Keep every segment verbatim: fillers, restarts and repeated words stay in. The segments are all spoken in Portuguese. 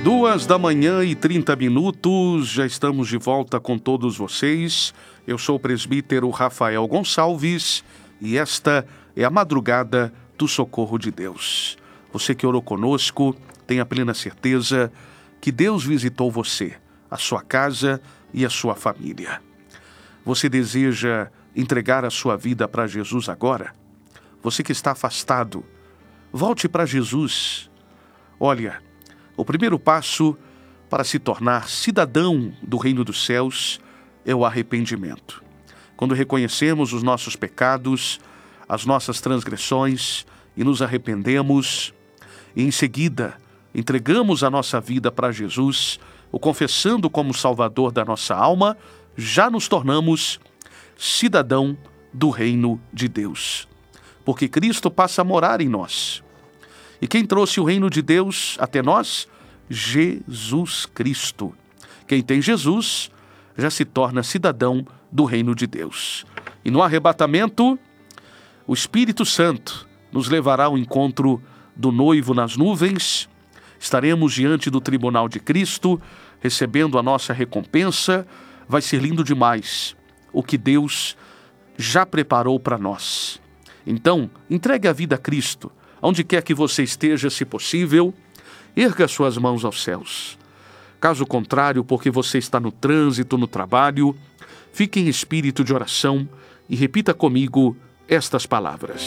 Duas da manhã e trinta minutos, já estamos de volta com todos vocês. Eu sou o presbítero Rafael Gonçalves e esta é a madrugada do socorro de Deus. Você que orou conosco, tenha plena certeza que Deus visitou você, a sua casa e a sua família. Você deseja entregar a sua vida para Jesus agora? Você que está afastado, volte para Jesus. Olha, o primeiro passo para se tornar cidadão do reino dos céus é o arrependimento. Quando reconhecemos os nossos pecados, as nossas transgressões e nos arrependemos, e em seguida entregamos a nossa vida para Jesus, o confessando como Salvador da nossa alma, já nos tornamos cidadão do reino de Deus. Porque Cristo passa a morar em nós. E quem trouxe o reino de Deus até nós? Jesus Cristo. Quem tem Jesus já se torna cidadão do reino de Deus. E no arrebatamento, o Espírito Santo nos levará ao encontro do noivo nas nuvens. Estaremos diante do tribunal de Cristo, recebendo a nossa recompensa. Vai ser lindo demais o que Deus já preparou para nós. Então, entregue a vida a Cristo. Onde quer que você esteja, se possível, erga suas mãos aos céus. Caso contrário, porque você está no trânsito, no trabalho, fique em espírito de oração e repita comigo estas palavras.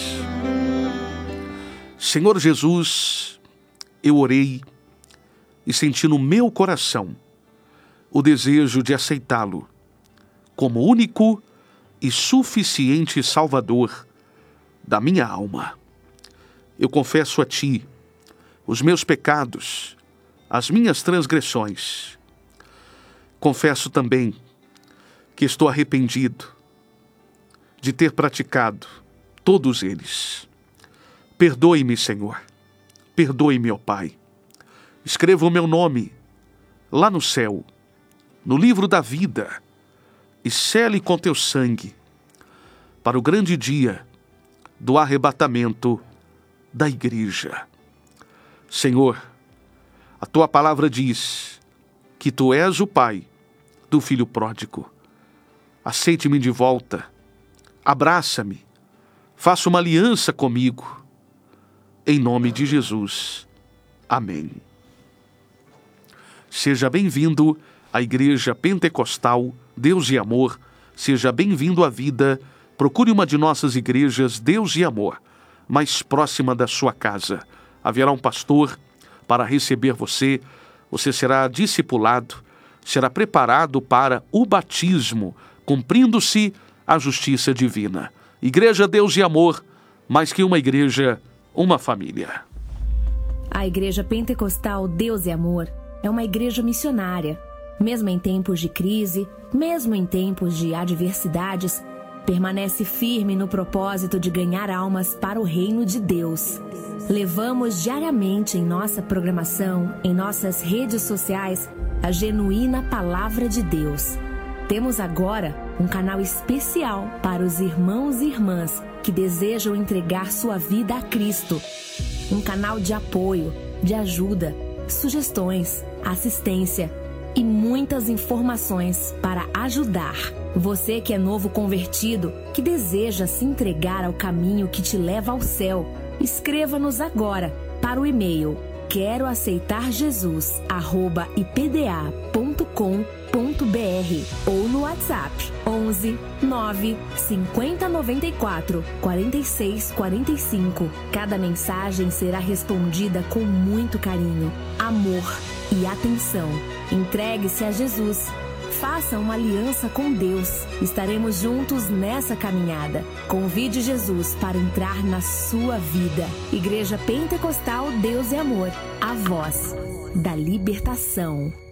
Senhor Jesus, eu orei e senti no meu coração o desejo de aceitá-lo como único e suficiente Salvador da minha alma. Eu confesso a Ti os meus pecados, as minhas transgressões. Confesso também que estou arrependido de ter praticado todos eles. Perdoe-me, Senhor. Perdoe-me, ó Pai. Escreva o meu nome lá no céu, no livro da vida, e sele com Teu sangue para o grande dia do arrebatamento da igreja. Senhor, a Tua palavra diz que Tu és o Pai do filho pródigo. Aceite-me de volta, abraça-me, faça uma aliança comigo, em nome de Jesus. Amém. Seja bem-vindo à Igreja Pentecostal Deus e Amor, seja bem-vindo à vida. Procure uma de nossas igrejas Deus e Amor, mais próxima da sua casa. Haverá um pastor para receber você, você será discipulado, será preparado para o batismo, cumprindo-se a justiça divina. Igreja Deus e Amor, mais que uma igreja, uma família. A Igreja Pentecostal Deus e Amor é uma igreja missionária. Mesmo em tempos de crise, mesmo em tempos de adversidades, permanece firme no propósito de ganhar almas para o reino de Deus. Levamos diariamente em nossa programação, em nossas redes sociais, a genuína palavra de Deus. Temos agora um canal especial para os irmãos e irmãs que desejam entregar sua vida a Cristo. Um canal de apoio, de ajuda, sugestões, assistência e muitas informações para ajudar. Você que é novo convertido, que deseja se entregar ao caminho que te leva ao céu, escreva-nos agora para o e-mail quero aceitar jesus arroba i p d a ponto com ponto b r ou no WhatsApp onze nove cinquenta noventa e quatro quarenta e seis quarenta e cinco. Cada mensagem será respondida com muito carinho, amor e atenção. Entregue-se a Jesus. Faça uma aliança com Deus. Estaremos juntos nessa caminhada. Convide Jesus para entrar na sua vida. Igreja Pentecostal Deus e Amor, a voz da libertação.